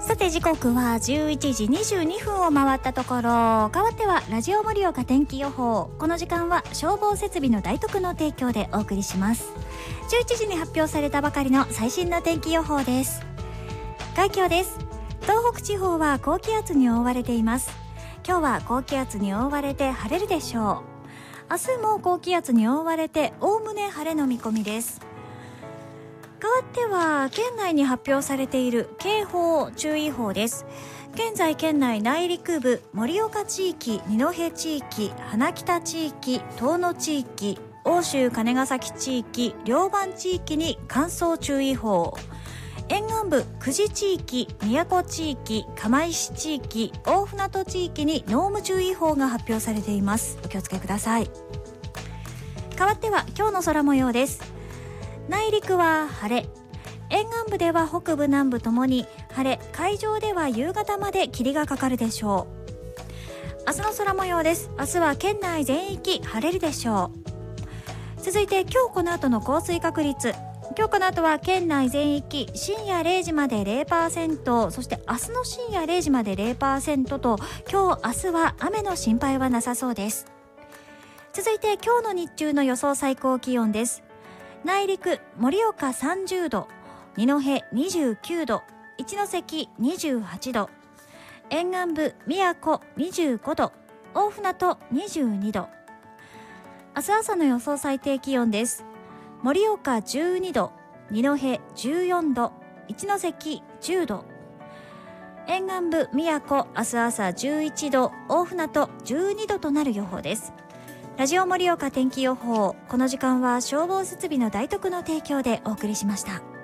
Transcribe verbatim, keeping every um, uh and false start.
さて時刻はじゅういちじにじゅうにふんを回ったところ、代わってはラジオ盛岡天気予報。この時間は消防設備の大徳の提供でお送りします。じゅういちじに発表されたばかりの最新の天気予報です。概況です。東北地方は高気圧に覆われています。今日は高気圧に覆われて晴れるでしょう。明日も高気圧に覆われておおむね晴れの見込みです。代わっては県内に発表されている警報注意報です。現在県内内陸部、盛岡地域、二戸地域、花北地域、遠野地域、奥州金ヶ崎地域、両番地域に乾燥注意報、沿岸部久慈地域、宮古地域、釜石地域、大船渡地域に濃霧注意報が発表されています。お気をつけください。代わっては今日の空模様です。内陸は晴れ、沿岸部では北部南部ともに晴れ、海上では夕方まで霧がかかるでしょう。明日の空模様です。明日は県内全域晴れるでしょう。続いて今日この後の降水確率。今日この後は県内全域深夜れいじまで ゼロパーセント、そして明日の深夜れいじまで ゼロパーセント と、今日明日は雨の心配はなさそうです。続いて今日の日中の予想最高気温です。内陸盛岡さんじゅうど、二戸にじゅうきゅうど、一関にじゅうはちど、沿岸部宮古にじゅうごど、大船渡にじゅうにど。明日朝の予想最低気温です。盛岡じゅうにど、二戸じゅうよんど、一関じゅうど、沿岸部宮古明日朝じゅういちど、大船渡じゅうにどとなる予報です。ラジオ盛岡天気予報。この時間は消防設備の大徳の提供でお送りしました。